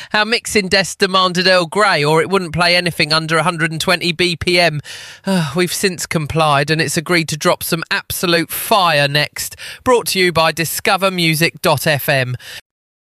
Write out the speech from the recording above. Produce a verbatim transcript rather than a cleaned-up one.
Our mixing desk demanded Earl Grey, or it wouldn't play anything under one hundred twenty B P M. Uh, we've since complied, and it's agreed to drop some absolute fire next. Brought to you by discover music dot f m.